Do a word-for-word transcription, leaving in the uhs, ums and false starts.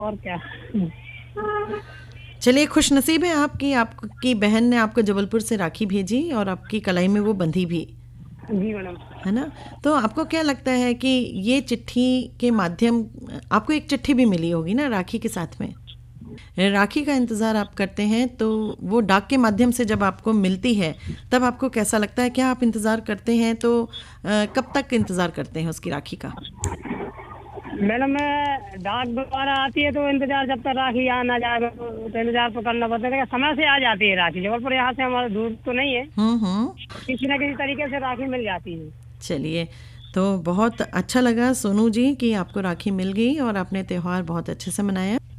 और क्या। चलिए, खुश नसीब है आपकी आपकी बहन ने आपको जबलपुर से राखी भेजी और आपकी कलाई में वो बंधी भी, जी मैडम। है ना? तो आपको क्या लगता है कि ये चिट्ठी के माध्यम, आपको एक चिट्ठी भी मिली होगी ना राखी के साथ में? राखी का इंतज़ार आप करते हैं तो वो डाक के माध्यम से जब आपको मिलती है तब आपको कैसा लगता है? क्या आप इंतज़ार करते हैं तो अ, कब तक इंतज़ार करते हैं उसकी राखी का? मैडम मैं डाक द्वारा आती है तो इंतजार, जब तक राखी आ ना जाए तो तो इंतजार तो करना पड़ता है, लेकिन समय से आ जाती है राखी। जबलपुर यहाँ से हमारा दूर तो नहीं है, हुँ, हुँ। किसी न किसी तरीके से राखी मिल जाती है। चलिए, तो बहुत अच्छा लगा सोनू जी कि आपको राखी मिल गई और आपने त्योहार बहुत अच्छे से मनाया।